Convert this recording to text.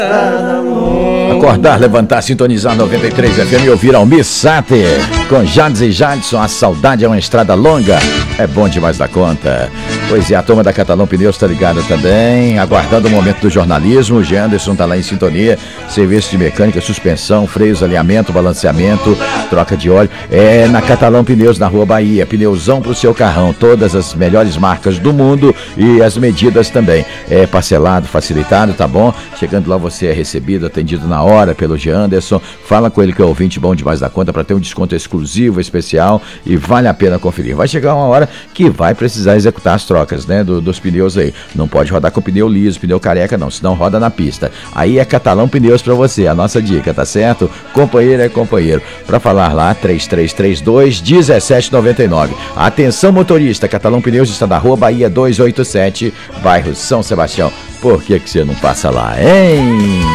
Acordar, levantar, sintonizar 93 FM e ouvir Almir Sater com Jades e Jadson. A saudade é uma estrada longa, é bom demais da conta. Pois é, a turma da Catalão Pneus está ligada também, aguardando o momento do jornalismo. O Janderson está lá em sintonia. Serviço de mecânica, suspensão, freios, alinhamento, balanceamento, troca de óleo. É na Catalão Pneus, na Rua Bahia. Pneuzão para o seu carrão, todas as melhores marcas do mundo e as medidas também. É parcelado, facilitado, tá bom? Chegando lá você é recebido, atendido na hora pelo Janderson. Fala com ele que é ouvinte bom demais da conta para ter um desconto exclusivo, especial, e vale a pena conferir. Vai chegar uma hora que vai precisar executar as trocas, né, dos pneus aí. Não pode rodar com pneu liso, pneu careca não, senão roda na pista. Aí é Catalão Pneus pra você, a nossa dica, tá certo? Companheiro é companheiro. Pra falar lá, 3332-1799. Atenção motorista, Catalão Pneus está na Rua Bahia 287, bairro São Sebastião. Por que você não passa lá, hein?